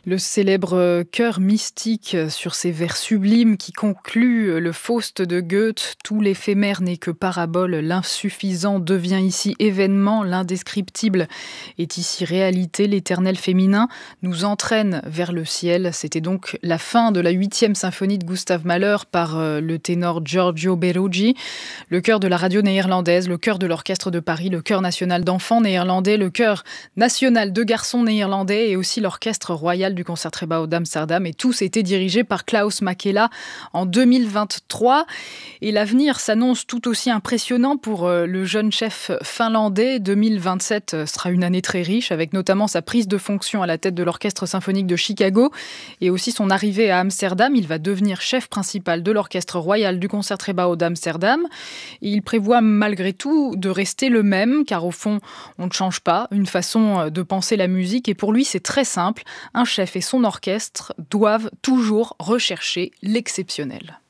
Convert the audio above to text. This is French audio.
Le célèbre chœur mystique sur ses vers sublimes qui conclut le Faust de Goethe. Tout l'éphémère n'est que parabole, l'insuffisant devient ici événement, l'indescriptible est ici réalité, l'éternel féminin nous entraîne vers le ciel. C'était donc la fin de la 8e symphonie de Gustav Mahler par le ténor Giorgio Beruggi. Le chœur de la radio néerlandaise, le chœur de l'orchestre de Paris, le chœur national d'enfants néerlandais, le chœur national de garçons néerlandais et aussi l'orchestre royal du Concertgebouw d'Amsterdam, et tous étaient dirigés par Klaus Makela en 2023. Et l'avenir s'annonce tout aussi impressionnant pour le jeune chef finlandais. 2027 sera une année très riche, avec notamment sa prise de fonction à la tête de l'Orchestre symphonique de Chicago et aussi son arrivée à Amsterdam. Il va devenir chef principal de l'Orchestre royal du Concertgebouw d'Amsterdam. Et il prévoit malgré tout de rester le même, car au fond, on ne change pas une façon de penser la musique. Et pour lui, c'est très simple. Un chef et son orchestre doivent toujours rechercher l'exceptionnel.